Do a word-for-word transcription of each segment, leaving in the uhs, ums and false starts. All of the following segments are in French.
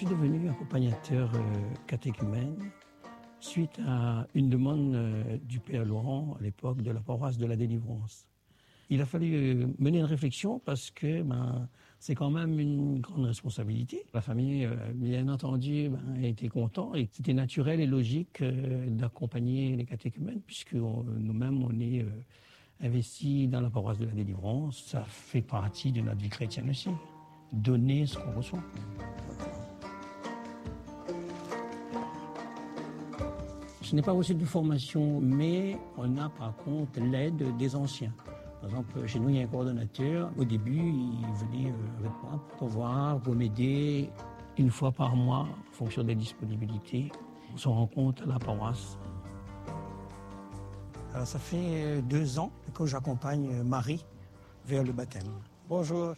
suis devenu accompagnateur euh, catéchumène suite à une demande euh, du Père Laurent à l'époque de la paroisse de la Délivrance. Il a fallu euh, mener une réflexion parce que ben, c'est quand même une grande responsabilité. La famille, euh, bien entendu, ben, a été contente et c'était naturel et logique euh, d'accompagner les catéchumènes puisque on, nous-mêmes, on est euh, investis dans la paroisse de la Délivrance. Ça fait partie de notre vie chrétienne aussi. Donner ce qu'on reçoit. Je n'ai pas reçu de formation, mais on a par contre l'aide des anciens. Par exemple, chez nous, il y a un coordonnateur. Au début, il venait avec moi pour voir, pour m'aider une fois par mois, en fonction des disponibilités. On se rencontre à la paroisse. Alors, ça fait deux ans que j'accompagne Marie vers le baptême. Bonjour.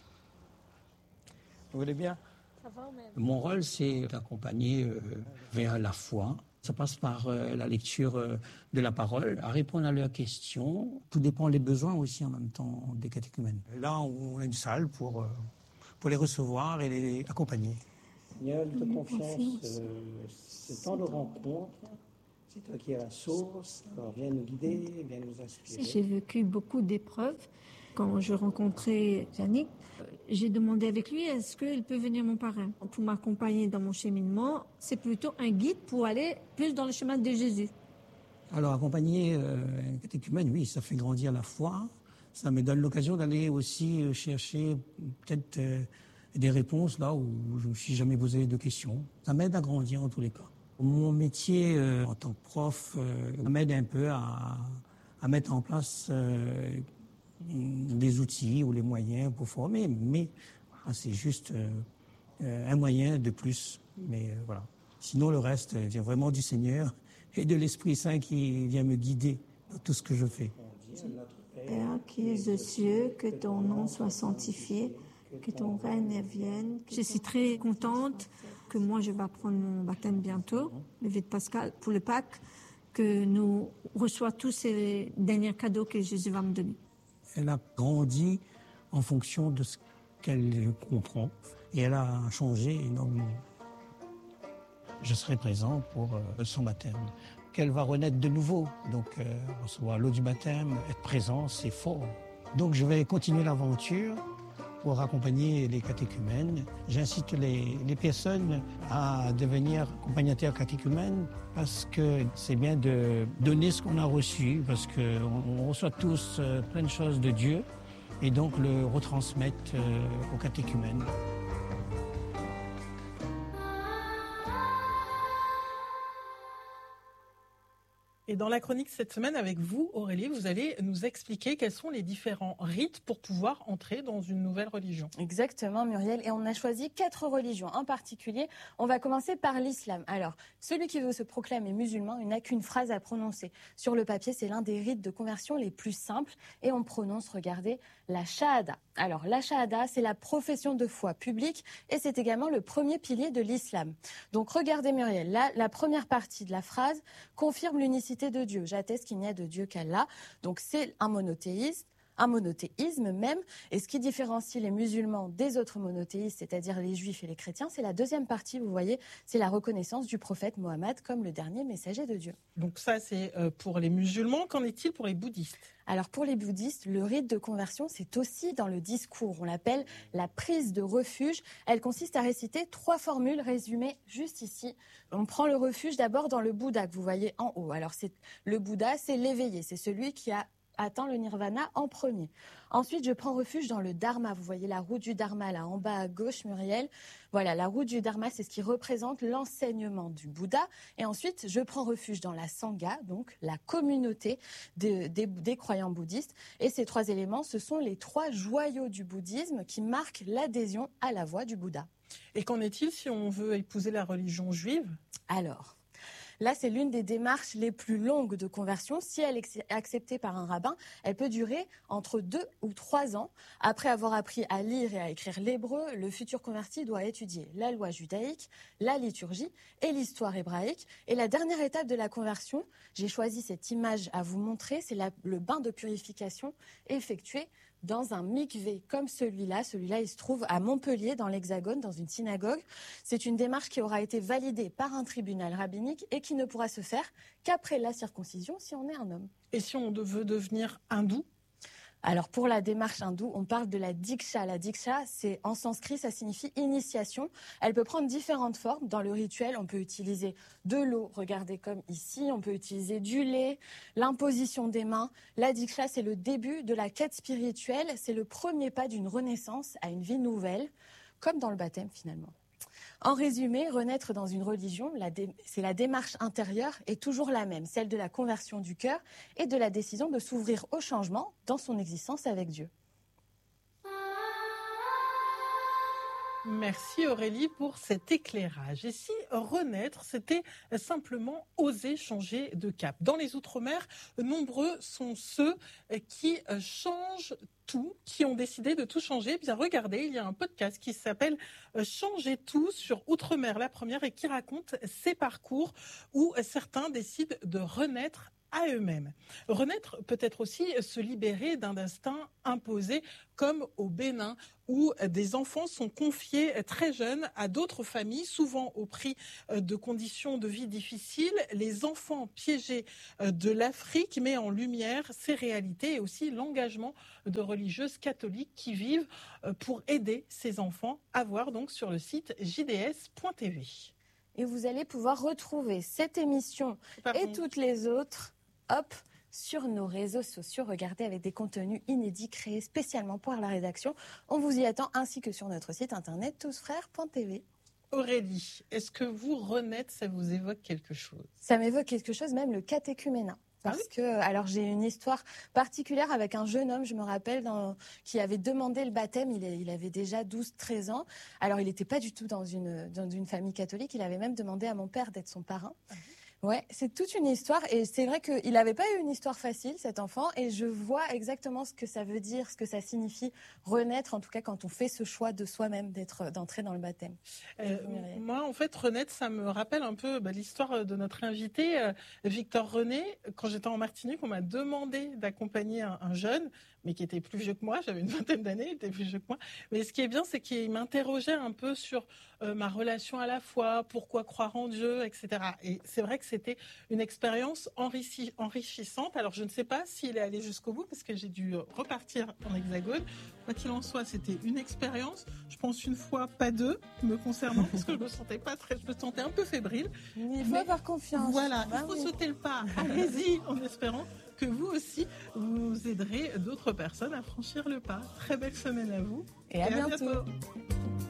Vous allez bien? Ça va, même. Mon rôle, c'est d'accompagner euh, vers la foi. Ça passe par euh, la lecture euh, de la parole, à répondre à leurs questions. Tout dépend des besoins aussi en même temps des catéchumènes. Là, on a une salle pour, euh, pour les recevoir et les accompagner. Seigneur, de confiance, euh, ce temps de rencontre, c'est toi qui es la source. Alors viens nous guider, viens nous inspirer. J'ai vécu beaucoup d'épreuves. Quand je rencontrais Yannick, j'ai demandé avec lui, est-ce qu'il peut venir mon parrain pour m'accompagner dans mon cheminement? C'est plutôt un guide pour aller plus dans le chemin de Jésus. Alors, accompagner euh, un catéchumène, oui, ça fait grandir la foi. Ça me donne l'occasion d'aller aussi euh, chercher peut-être euh, des réponses là où je ne me suis jamais posé de questions. Ça m'aide à grandir en tous les cas. Mon métier euh, en tant que prof euh, m'aide un peu à, à mettre en place euh, des outils ou les moyens pour former, mais voilà, c'est juste euh, un moyen de plus. Mais euh, voilà. Sinon, le reste vient vraiment du Seigneur et de l'Esprit Saint qui vient me guider dans tout ce que je fais. Père qui es aux cieux, que ton nom soit sanctifié, que ton règne vienne. Je suis très contente que moi je vais prendre mon baptême bientôt, le Vite Pascal, pour le Pâques, que nous reçoivons tous ces derniers cadeaux que Jésus va me donner. Elle a grandi en fonction de ce qu'elle comprend et elle a changé énormément. Je serai présent pour euh, son baptême, qu'elle va renaître de nouveau. Donc euh, recevoir l'eau du baptême, être présent, c'est fort. Donc je vais continuer l'aventure pour accompagner les catéchumènes. J'incite les, les personnes à devenir accompagnateurs catéchumènes parce que c'est bien de donner ce qu'on a reçu, parce qu'on on reçoit tous euh, plein de choses de Dieu et donc le retransmettre euh, aux catéchumènes. Et dans la chronique cette semaine avec vous, Aurélie, vous allez nous expliquer quels sont les différents rites pour pouvoir entrer dans une nouvelle religion. Exactement, Muriel. Et on a choisi quatre religions en particulier. On va commencer par l'islam. Alors, celui qui veut se proclamer musulman, il n'a qu'une phrase à prononcer. Sur le papier, c'est l'un des rites de conversion les plus simples. Et on prononce, regardez, la shahada. Alors, la shahada, c'est la profession de foi publique et c'est également le premier pilier de l'islam. Donc, regardez, Muriel, là, la première partie de la phrase confirme l'unicité de Dieu. J'atteste qu'il n'y a de Dieu qu'Allah. Donc c'est un monothéiste, un monothéisme même. Et ce qui différencie les musulmans des autres monothéistes, c'est-à-dire les juifs et les chrétiens, c'est la deuxième partie, vous voyez, c'est la reconnaissance du prophète Mohammed comme le dernier messager de Dieu. Donc ça, c'est pour les musulmans. Qu'en est-il pour les bouddhistes ? Alors pour les bouddhistes, le rite de conversion, c'est aussi dans le discours. On l'appelle la prise de refuge. Elle consiste à réciter trois formules résumées juste ici. On prend le refuge d'abord dans le Bouddha que vous voyez en haut. Alors c'est le Bouddha, c'est l'éveillé, c'est celui qui a atteint le nirvana en premier. Ensuite, je prends refuge dans le dharma. Vous voyez la roue du dharma là en bas à gauche, Muriel. Voilà, la roue du dharma, c'est ce qui représente l'enseignement du Bouddha. Et ensuite, je prends refuge dans la sangha, donc la communauté de, des, des croyants bouddhistes. Et ces trois éléments, ce sont les trois joyaux du bouddhisme qui marquent l'adhésion à la voie du Bouddha. Et qu'en est-il si on veut épouser la religion juive ? Alors, là, c'est l'une des démarches les plus longues de conversion. Si elle est acceptée par un rabbin, elle peut durer entre deux ou trois ans. Après avoir appris à lire et à écrire l'hébreu, le futur converti doit étudier la loi judaïque, la liturgie et l'histoire hébraïque. Et la dernière étape de la conversion, j'ai choisi cette image à vous montrer, c'est la, le bain de purification effectué dans un mikvé comme celui-là. Celui-là, il se trouve à Montpellier, dans l'Hexagone, dans une synagogue. C'est une démarche qui aura été validée par un tribunal rabbinique et qui ne pourra se faire qu'après la circoncision si on est un homme. Et si on veut devenir hindou ? Alors pour la démarche hindoue, on parle de la diksha. La diksha, c'est en sanskrit, ça signifie initiation. Elle peut prendre différentes formes. Dans le rituel, on peut utiliser de l'eau, regardez comme ici, on peut utiliser du lait, l'imposition des mains. La diksha, c'est le début de la quête spirituelle, c'est le premier pas d'une renaissance à une vie nouvelle, comme dans le baptême finalement. En résumé, renaître dans une religion, la dé... c'est la démarche intérieure est toujours la même, celle de la conversion du cœur et de la décision de s'ouvrir au changement dans son existence avec Dieu. Merci Aurélie pour cet éclairage. Et si renaître, c'était simplement oser changer de cap ? Dans les Outre-mer, nombreux sont ceux qui changent tout, qui ont décidé de tout changer. Eh bien, regardez, il y a un podcast qui s'appelle « Changer tout » sur Outre-mer, la première, et qui raconte ces parcours où certains décident de renaître à eux-mêmes. Renaître peut être aussi se libérer d'un destin imposé, comme au Bénin, où des enfants sont confiés très jeunes à d'autres familles, souvent au prix de conditions de vie difficiles. Les enfants piégés de l'Afrique met en lumière ces réalités et aussi l'engagement de religieuses catholiques qui vivent pour aider ces enfants, à voir donc sur le site j d s point t v. Et vous allez pouvoir retrouver cette émission Pardon. et toutes les autres hop, sur nos réseaux sociaux. Regardez, avec des contenus inédits créés spécialement pour la rédaction. On vous y attend, ainsi que sur notre site internet tous frères point t v. Aurélie, est-ce que vous renaître, ça vous évoque quelque chose ? Ça m'évoque quelque chose, même le catéchuménat. Parce ah oui que, alors j'ai une histoire particulière avec un jeune homme, je me rappelle, dans, qui avait demandé le baptême. Il, il avait déjà douze treize ans. Alors il n'était pas du tout dans une, dans une famille catholique. Il avait même demandé à mon père d'être son parrain. Ah oui. Ouais, c'est toute une histoire et c'est vrai qu'il n'avait pas eu une histoire facile, cet enfant, et je vois exactement ce que ça veut dire, ce que ça signifie renaître, en tout cas quand on fait ce choix de soi-même d'être, d'entrer dans le baptême. Euh, moi, en fait, renaître, ça me rappelle un peu bah, l'histoire de notre invité, euh, Victor René. Quand j'étais en Martinique, on m'a demandé d'accompagner un, un jeune, mais qui était plus vieux que moi, j'avais une vingtaine d'années, il était plus vieux que moi. Mais ce qui est bien, c'est qu'il m'interrogeait un peu sur euh, ma relation à la foi, pourquoi croire en Dieu, et cetera. Et c'est vrai que c'était une expérience enrichi- enrichissante. Alors, je ne sais pas s'il est allé jusqu'au bout, parce que j'ai dû repartir en Hexagone. Quoi qu'il en soit, c'était une expérience. Je pense une fois, pas deux, me concernant, parce que je me sentais pas très, je me sentais un peu fébrile. Il faut Mais avoir confiance. Voilà, bah il faut oui. sauter le pas. Allez-y, en espérant que vous aussi, vous aiderez d'autres personnes à franchir le pas. Très belle semaine à vous. Et à, et bientôt. à bientôt.